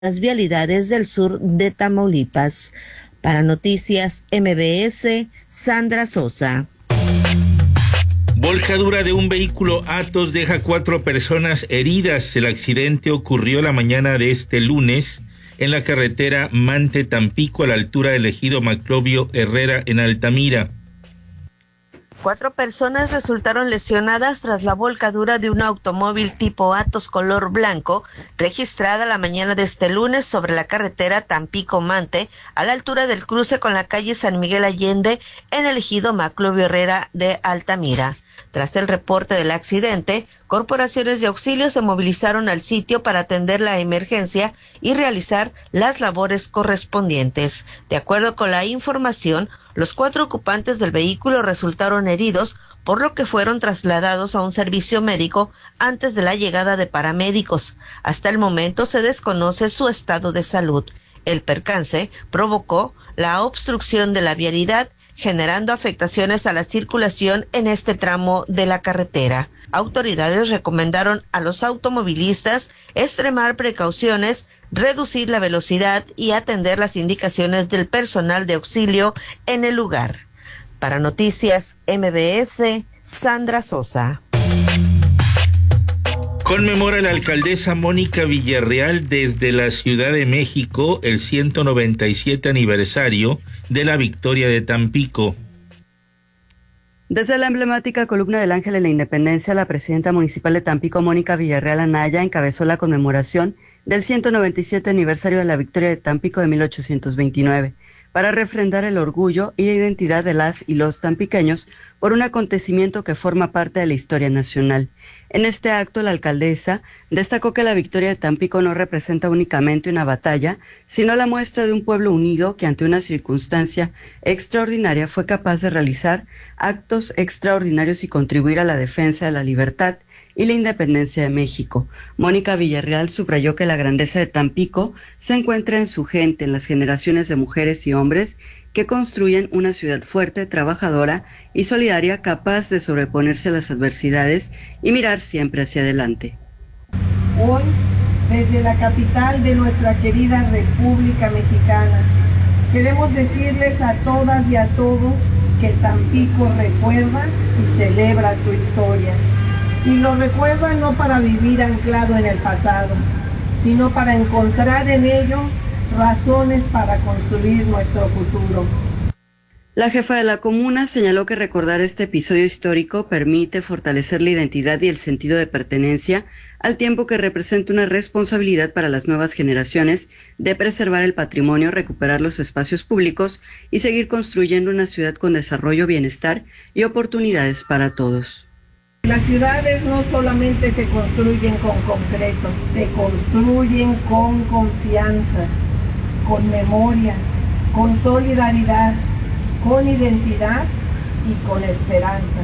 las vialidades del sur de Tamaulipas. Para Noticias MBS, Sandra Sosa. Volcadura de un vehículo Atos deja 4 personas heridas. El accidente ocurrió la mañana de este lunes en la carretera Mante-Tampico, a la altura del ejido Maclovio Herrera, en Altamira. 4 personas resultaron lesionadas tras la volcadura de un automóvil tipo Atos color blanco, registrada la mañana de este lunes sobre la carretera Tampico-Mante, a la altura del cruce con la calle San Miguel Allende, en el ejido Maclovio Herrera de Altamira. Tras el reporte del accidente, corporaciones de auxilio se movilizaron al sitio para atender la emergencia y realizar las labores correspondientes. De acuerdo con la información, los 4 ocupantes del vehículo resultaron heridos, por lo que fueron trasladados a un servicio médico antes de la llegada de paramédicos. Hasta el momento se desconoce su estado de salud. El percance provocó la obstrucción de la vialidad, generando afectaciones a la circulación en este tramo de la carretera. Autoridades recomendaron a los automovilistas extremar precauciones, reducir la velocidad y atender las indicaciones del personal de auxilio en el lugar. Para Noticias MBS, Sandra Sosa. Conmemora la alcaldesa Mónica Villarreal desde la Ciudad de México el 197 aniversario de la victoria de Tampico. Desde la emblemática columna del Ángel de la Independencia, la presidenta municipal de Tampico, Mónica Villarreal Anaya, encabezó la conmemoración del 197 aniversario de la victoria de Tampico de 1829, para refrendar el orgullo y la identidad de las y los tampiqueños por un acontecimiento que forma parte de la historia nacional. En este acto, la alcaldesa destacó que la victoria de Tampico no representa únicamente una batalla, sino la muestra de un pueblo unido que ante una circunstancia extraordinaria fue capaz de realizar actos extraordinarios y contribuir a la defensa de la libertad y la independencia de México. Mónica Villarreal subrayó que la grandeza de Tampico se encuentra en su gente, en las generaciones de mujeres y hombres que construyen una ciudad fuerte, trabajadora y solidaria, capaz de sobreponerse a las adversidades y mirar siempre hacia adelante. Hoy, desde la capital de nuestra querida República Mexicana, queremos decirles a todas y a todos que Tampico recuerda y celebra su historia. Y lo recuerda no para vivir anclado en el pasado, sino para encontrar en ello razones para construir nuestro futuro. La jefa de la comuna señaló que recordar este episodio histórico permite fortalecer la identidad y el sentido de pertenencia, al tiempo que representa una responsabilidad para las nuevas generaciones de preservar el patrimonio, recuperar los espacios públicos y seguir construyendo una ciudad con desarrollo, bienestar y oportunidades para todos. Las ciudades no solamente se construyen con concreto, se construyen con confianza, con memoria, con solidaridad, con identidad y con esperanza.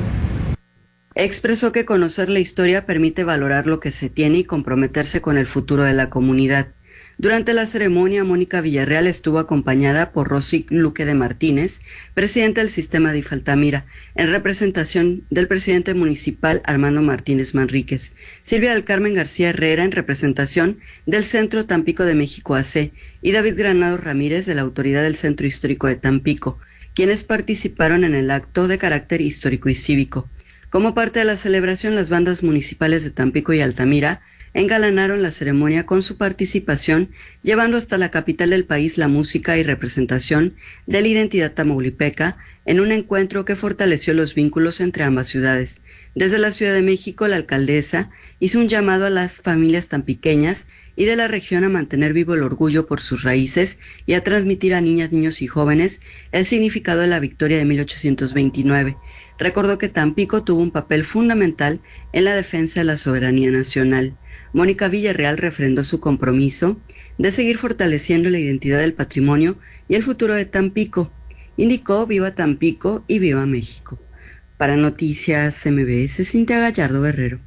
Expresó que conocer la historia permite valorar lo que se tiene y comprometerse con el futuro de la comunidad. Durante la ceremonia, Mónica Villarreal estuvo acompañada por Rosy Luque de Martínez, presidenta del Sistema DIF Altamira, en representación del presidente municipal Armando Martínez Manríquez, Silvia del Carmen García Herrera en representación del Centro Tampico de México AC y David Granado Ramírez de la Autoridad del Centro Histórico de Tampico, quienes participaron en el acto de carácter histórico y cívico. Como parte de la celebración, las bandas municipales de Tampico y Altamira engalanaron la ceremonia con su participación, llevando hasta la capital del país la música y representación de la identidad tamaulipeca en un encuentro que fortaleció los vínculos entre ambas ciudades. Desde la Ciudad de México, la alcaldesa hizo un llamado a las familias tampiqueñas y de la región a mantener vivo el orgullo por sus raíces y a transmitir a niñas, niños y jóvenes el significado de la victoria de 1829. Recordó que Tampico tuvo un papel fundamental en la defensa de la soberanía nacional. Mónica Villarreal refrendó su compromiso de seguir fortaleciendo la identidad del patrimonio y el futuro de Tampico. Indicó: viva Tampico y viva México. Para Noticias MBS, Cintia Gallardo Guerrero.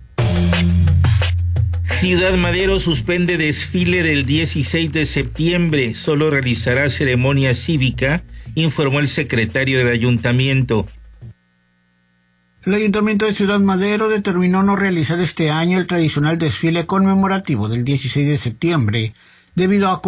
Ciudad Madero suspende desfile del 16 de septiembre, solo realizará ceremonia cívica, informó el secretario del ayuntamiento. El Ayuntamiento de Ciudad Madero determinó no realizar este año el tradicional desfile conmemorativo del 16 de septiembre, debido a